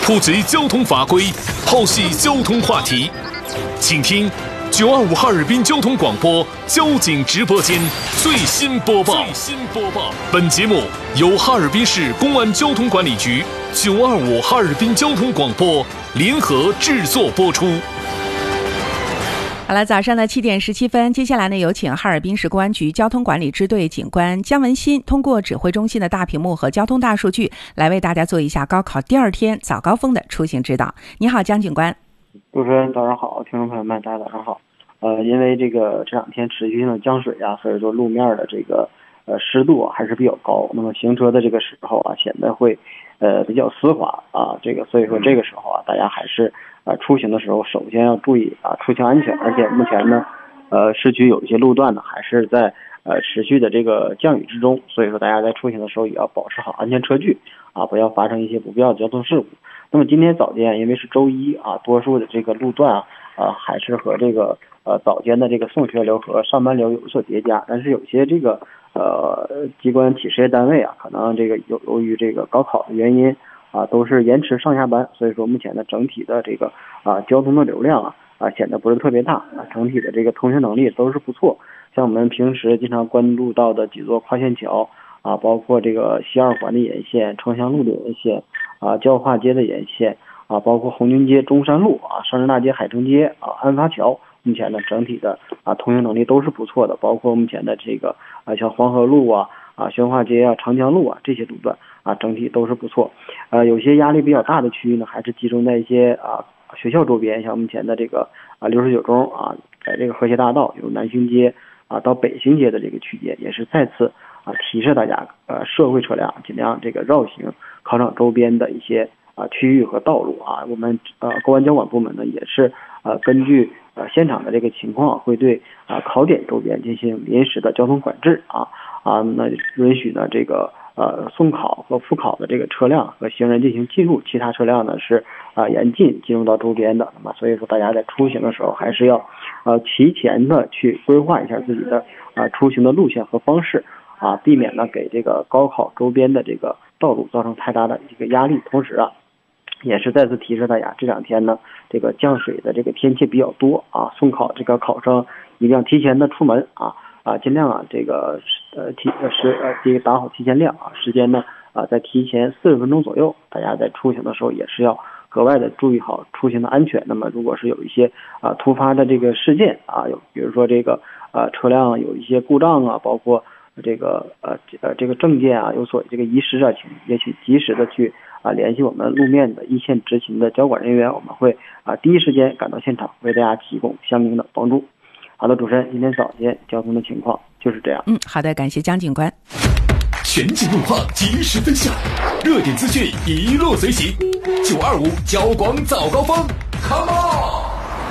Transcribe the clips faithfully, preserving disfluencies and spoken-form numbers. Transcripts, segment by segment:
普及交通法规，剖析交通话题，请听九二五哈尔滨交通广播交警直播间最新播报。最新播报。本节目由哈尔滨市公安交通管理局、九二五哈尔滨交通广播联合制作播出。 好了，早上的七点十七分，接下来呢，有请哈尔滨市公安局交通管理支队警官姜文新通过指挥中心的大屏幕和交通大数据，来为大家做一下高考第二天早高峰的出行指导。你好，姜警官。 主持人早上好，听众朋友们大家早上好。呃，因为这个这两天持续性的降水啊，所以说路面的这个呃湿度啊还是比较高，那么行车的这个时候啊，显得会呃比较丝滑啊，这个所以说这个时候啊，大家还是呃出行的时候首先要注意啊出行安全，而且目前呢，呃市区有一些路段呢还是在呃持续的这个降雨之中，所以说大家在出行的时候也要保持好安全车距啊，不要发生一些不必要的交通事故。那么今天早间因为是周一啊，多数的这个路段啊，啊还是和这个呃早间的这个送学流和上班流有所叠加，但是有些这个呃机关体事业单位啊，可能这个由由于这个高考的原因啊，都是延迟上下班，所以说目前的整体的这个啊交通的流量啊啊显得不是特别大啊，整体的这个通行能力都是不错。像我们平时经常关注到的几座跨线桥啊，包括这个西二环的沿线、城乡路的沿线啊、教化街的沿线啊，包括红军街、中山路啊、上人大街、海城街啊、安发桥，目前呢整体的啊通行能力都是不错的，包括目前的这个啊像黄河路啊、啊宣化街啊、长江路啊这些路段啊整体都是不错。呃，有些压力比较大的区域呢，还是集中在一些啊学校周边，像目前的这个啊六十九中啊，在这个和谐大道有南兴街啊到北兴街的这个区间，也是再次啊提示大家呃社会车辆尽量这个绕行考场周边的一些啊区域和道路啊。我们呃公安交管部门呢也是呃根据呃现场的这个情况，会对啊考点周边进行临时的交通管制啊啊，那允许呢这个呃送考和复考的这个车辆和行人进行进入，其他车辆呢是啊严禁进入到周边的。那么所以说大家在出行的时候还是要呃提前的去规划一下自己的啊出行的路线和方式啊，避免呢给这个高考周边的这个道路造成太大的这个压力。同时啊，也是再次提示大家，这两天呢这个降水的这个天气比较多啊，送考这个考生一定要提前的出门啊啊，尽量啊这个呃提呃时呃这个打好提前量啊，时间呢啊在提前四十分钟左右，大家在出行的时候也是要格外的注意好出行的安全。那么如果是有一些啊突发的这个事件啊，有比如说这个呃车辆有一些故障啊，包括这个呃呃这个证件啊有所这个遗失啊，请也请及时的去啊联系我们路面的一线执勤的交管人员，我们会啊第一时间赶到现场为大家提供相应的帮助。好的，主持人，今天早间交通的情况就是这样。 嗯，好的，感谢姜警官。 全景路况及时分享，热点资讯一路随行。九二五交广早高峰 ，Come on！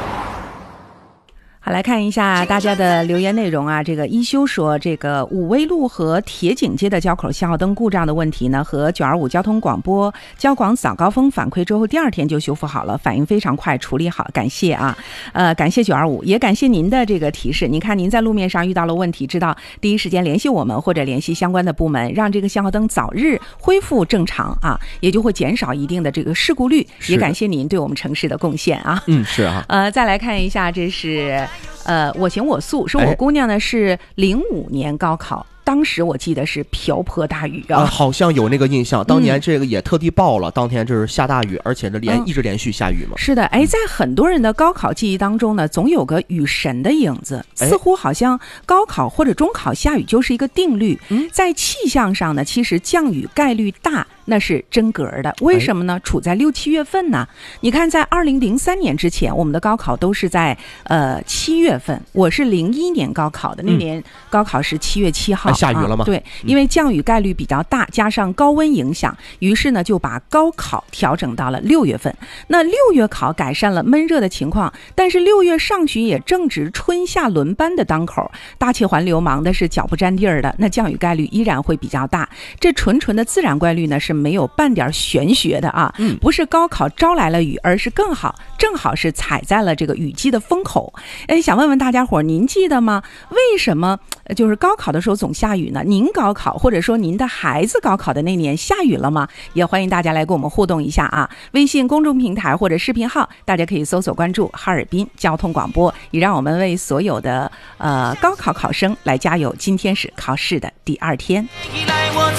好，来看一下大家的留言内容啊。这个一休说，这个武威路和铁井街的交口信号灯故障的问题呢，和九二五交通广播交广早高峰反馈之后，第二天就修复好了，反应非常快，处理好，感谢啊。呃，感谢九二五，也感谢您的这个提示。您看，您在路面上遇到了问题，知道第一时间联系我们或者联系相关的部门，让这个信号灯早日恢复正常啊，也就会减少一定的这个事故率。也感谢您对我们城市的贡献啊。 嗯，是啊。 呃，再来看一下，这是。呃，我行我素，说我姑娘呢是零五年高考，当时我记得是瓢泼大雨啊、 呃，好像有那个印象。当年这个也特地报了，嗯、当天就是下大雨，而且这连、嗯、一直连续下雨嘛。 是的，哎，在很多人的高考记忆当中呢，总有个雨神的影子，似乎好像高考或者中考下雨就是一个定律。嗯，在气象上呢，其实降雨概率大。那是真格的，为什么呢？处在六七月份呢？你看，在二零零三年之前，我们的高考都是在呃七月份。我是零一年高考的，那年高考是七月七号， 下雨了吗？ 对，因为降雨概率比较大，加上高温影响，于是呢就把高考调整到了六月份。那六月考改善了闷热的情况，但是六月上旬也正值春夏轮班的当口，大气环流忙的是脚不沾地儿的，那降雨概率依然会比较大。这纯纯的自然规律呢是没有半点玄学的啊， 嗯， 不是高考招来了雨，而是更好正好是踩在了这个雨季的风口。哎，想问问大家伙，您记得吗？为什么就是高考的时候总下雨呢？您高考或者说您的孩子高考的那年下雨了吗？也欢迎大家来跟我们互动一下啊！微信公众平台或者视频号，大家可以搜索关注哈尔滨交通广播，也让我们为所有的呃高考考生来加油。今天是考试的第二天。